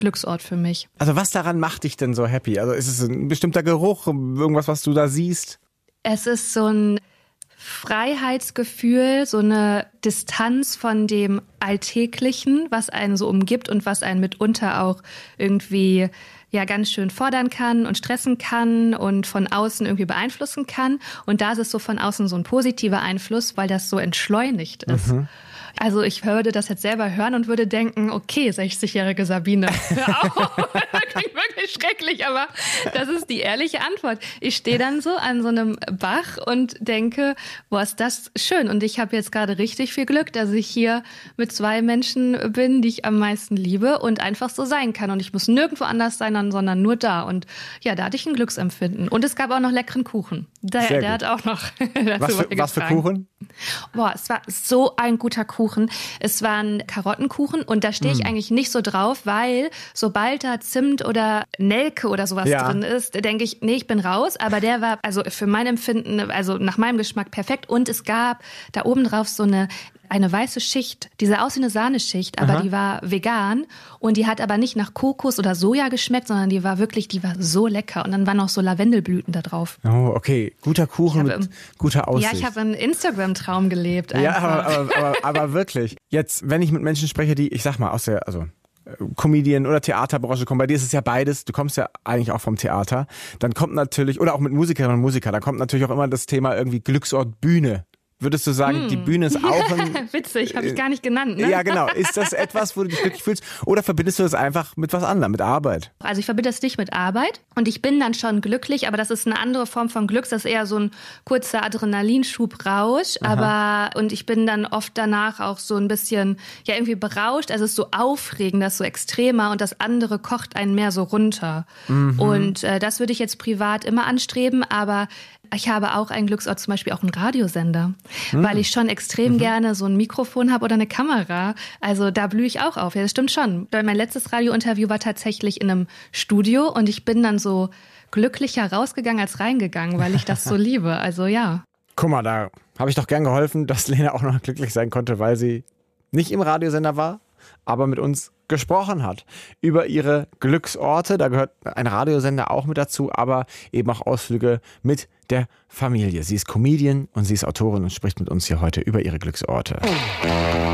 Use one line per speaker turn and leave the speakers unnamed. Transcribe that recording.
Glücksort für mich.
Also was daran macht dich denn so happy? Also ist es ein bestimmter Geruch, irgendwas, was du da siehst?
Es ist so ein Freiheitsgefühl, so eine Distanz von dem Alltäglichen, was einen so umgibt und was einen mitunter auch irgendwie ja ganz schön fordern kann und stressen kann und von außen irgendwie beeinflussen kann. Und da ist es so von außen so ein positiver Einfluss, weil das so entschleunigt ist. Also ich würde das jetzt selber hören und würde denken, okay, 60-jährige Sabine, hör auf. Das klingt wirklich schrecklich, aber das ist die ehrliche Antwort. Ich stehe dann so an so einem Bach und denke, boah, ist das schön. Und ich habe jetzt gerade richtig viel Glück, dass ich hier mit 2 Menschen bin, die ich am meisten liebe und einfach so sein kann. Und ich muss nirgendwo anders sein, sondern nur da. Und ja, da hatte ich ein Glücksempfinden. Und es gab auch noch leckeren Kuchen. Der hat auch noch dazu
Was für Kuchen?
Boah, es war so ein guter Kuchen. Es war ein Karottenkuchen und da stehe ich eigentlich nicht so drauf, weil sobald da Zimt oder Nelke oder sowas drin ist, denke ich, nee, ich bin raus. Aber der war also für mein Empfinden, also nach meinem Geschmack perfekt. Und es gab da oben drauf so eine weiße Schicht, die sah aus wie eine Sahneschicht, aber die war vegan und die hat aber nicht nach Kokos oder Soja geschmeckt, sondern die war so lecker und dann waren auch so Lavendelblüten da drauf.
Oh, okay. Guter Kuchen mit guter Aussicht.
Ja, ich habe einen Instagram-Traum gelebt. Einfach.
Ja, aber wirklich. Jetzt, wenn ich mit Menschen spreche, die, ich sag mal, aus der, Comedian- oder Theaterbranche kommen, bei dir ist es ja beides, du kommst ja eigentlich auch vom Theater, dann kommt natürlich, oder auch mit Musikerinnen und Musikern, da kommt natürlich auch immer das Thema irgendwie Glücksort Bühne. Würdest du sagen, die Bühne ist auch ein...
Witzig, habe ich gar nicht genannt, ne?
Ja, genau. Ist das etwas, wo du dich glücklich fühlst? Oder verbindest du das einfach mit was anderem, mit Arbeit?
Also ich verbinde das nicht mit Arbeit und ich bin dann schon glücklich, aber das ist eine andere Form von Glück. Das ist eher so ein kurzer Adrenalinschub-Rausch. Und ich bin dann oft danach auch so ein bisschen, ja, irgendwie berauscht. Also es ist so aufregend, das ist so extremer und das andere kocht einen mehr so runter. Und das würde ich jetzt privat immer anstreben, aber ich habe auch einen Glücksort, zum Beispiel auch einen Radiosender, weil ich schon extrem gerne so ein Mikrofon habe oder eine Kamera. Also da blühe ich auch auf. Ja, das stimmt schon. Mein letztes Radiointerview war tatsächlich in einem Studio und ich bin dann so glücklicher rausgegangen als reingegangen, weil ich das so liebe. Also ja.
Guck mal, da habe ich doch gern geholfen, dass Lena auch noch glücklich sein konnte, weil sie nicht im Radiosender war, aber mit uns gesprochen hat über ihre Glücksorte. Da gehört ein Radiosender auch mit dazu, aber eben auch Ausflüge mit der Familie. Sie ist Comedian und sie ist Autorin und spricht mit uns hier heute über ihre Glücksorte.